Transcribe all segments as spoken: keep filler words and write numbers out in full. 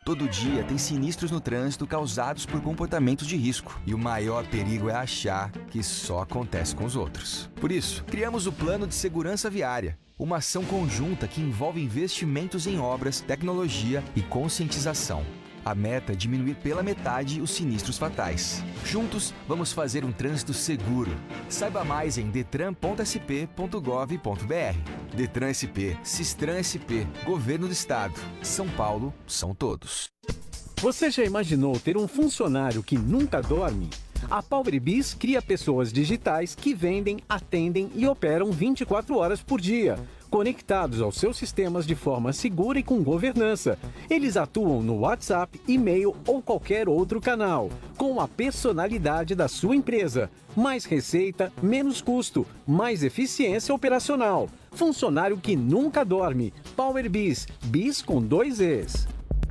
Todo dia tem sinistros no trânsito causados por comportamentos de risco. E o maior perigo é achar que só acontece com os outros. Por isso, criamos o Plano de Segurança Viária, uma ação conjunta que envolve investimentos em obras, tecnologia e conscientização. A meta é diminuir pela metade os sinistros fatais. Juntos, vamos fazer um trânsito seguro. Saiba mais em detran ponto s p ponto gov ponto b r. Detran S P, Sistran S P, Governo do Estado. São Paulo, são todos. Você já imaginou ter um funcionário que nunca dorme? A PowerBiz cria pessoas digitais que vendem, atendem e operam vinte e quatro horas por dia, conectados aos seus sistemas de forma segura e com governança. Eles atuam no WhatsApp, e-mail ou qualquer outro canal, com a personalidade da sua empresa. Mais receita, menos custo, mais eficiência operacional. Funcionário que nunca dorme. PowerBiz, Biz com dois Es.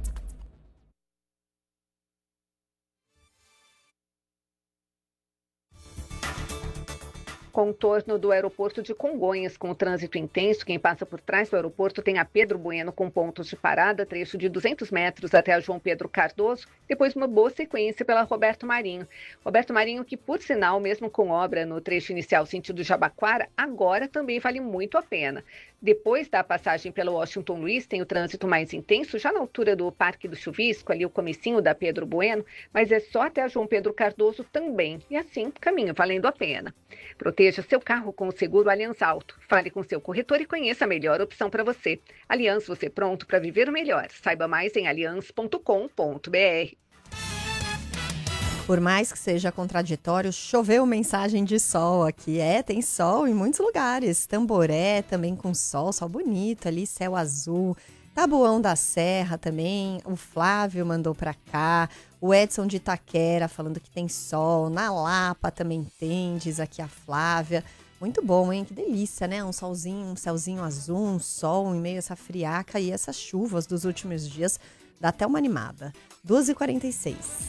Contorno do aeroporto de Congonhas, com o trânsito intenso. Quem passa por trás do aeroporto tem a Pedro Bueno com pontos de parada, trecho de duzentos metros até a João Pedro Cardoso, depois uma boa sequência pela Roberto Marinho. Roberto Marinho que, por sinal, mesmo com obra no trecho inicial sentido Jabaquara, agora também vale muito a pena. Depois da passagem pelo Washington Luiz, tem o trânsito mais intenso, já na altura do Parque do Chuvisco, ali o comecinho da Pedro Bueno, mas é só até a João Pedro Cardoso também, e assim, caminho valendo a pena. Proteja seu carro com o seguro Allianz Auto. Fale com seu corretor e conheça a melhor opção para você. Allianz, você pronto para viver o melhor. Saiba mais em allianz ponto com ponto b r. Por mais que seja contraditório, choveu mensagem de sol aqui. É, tem sol em muitos lugares. Tamboré também com sol, sol bonito ali, céu azul. Taboão da Serra também, o Flávio mandou pra cá. O Edson de Itaquera falando que tem sol. Na Lapa também tem, diz aqui a Flávia. Muito bom, hein? Que delícia, né? Um solzinho, um céuzinho azul, um sol em meio a essa friaca e essas chuvas dos últimos dias. Dá até uma animada. duas e quarenta e seis.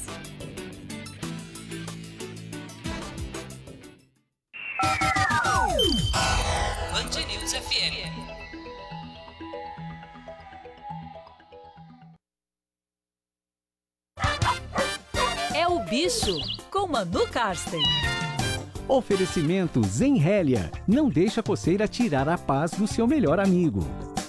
Band News F M. É o bicho com Manu Karsten. Oferecimento Zenrélia. Não deixa a coceira tirar a paz do seu melhor amigo.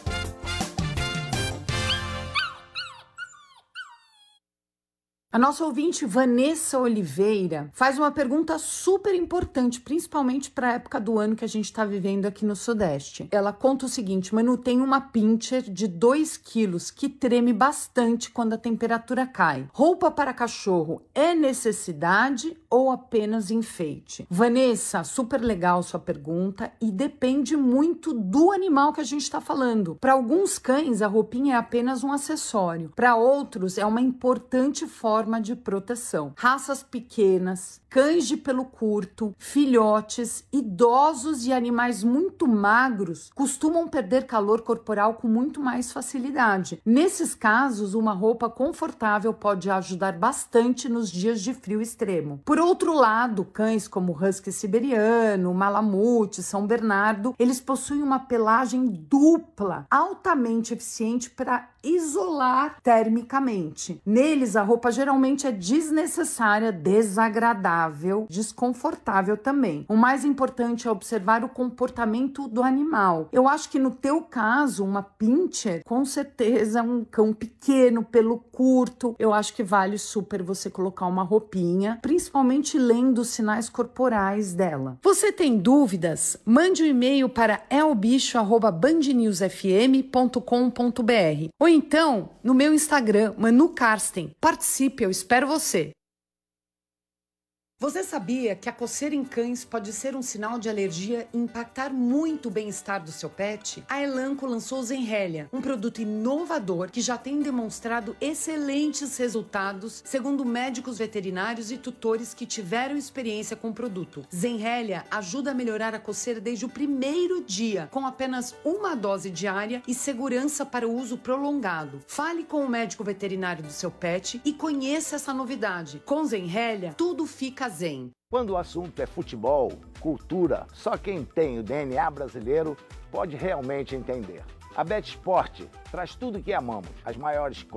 A nossa ouvinte Vanessa Oliveira faz uma pergunta super importante, principalmente para a época do ano que a gente está vivendo aqui no Sudeste. Ela conta o seguinte: Manu, tem uma pincher de dois quilos que treme bastante quando a temperatura cai. Roupa para cachorro é necessidade ou apenas enfeite? Vanessa, super legal sua pergunta e depende muito do animal que a gente está falando. Para alguns cães, a roupinha é apenas um acessório. Para outros, é uma importante forma de proteção. Raças pequenas, cães de pelo curto, filhotes, idosos e animais muito magros costumam perder calor corporal com muito mais facilidade. Nesses casos, uma roupa confortável pode ajudar bastante nos dias de frio extremo. Por outro lado, cães como Husky Siberiano, Malamute, São Bernardo, eles possuem uma pelagem dupla, altamente eficiente para isolar termicamente. Neles, a roupa geralmente é desnecessária, desagradável, desconfortável também. O mais importante é observar o comportamento do animal. Eu acho que no teu caso, uma pincher, com certeza um cão pequeno, pelo curto, eu acho que vale super você colocar uma roupinha, principalmente lendo os sinais corporais dela. Você tem dúvidas? Mande um e-mail para elbicho arroba band news f m ponto com ponto b r ou então no meu Instagram, Manu Karsten. Participe, eu espero você. Você sabia que a coceira em cães pode ser um sinal de alergia e impactar muito o bem-estar do seu pet? A Elanco lançou o Zenrélia, um produto inovador que já tem demonstrado excelentes resultados, segundo médicos veterinários e tutores que tiveram experiência com o produto. Zenrélia ajuda a melhorar a coceira desde o primeiro dia, com apenas uma dose diária e segurança para o uso prolongado. Fale com o médico veterinário do seu pet e conheça essa novidade. Com Zenrélia, tudo fica zen. Quando o assunto é futebol, cultura, só quem tem o D N A brasileiro pode realmente entender. A Bet Sport traz tudo o que amamos, as maiores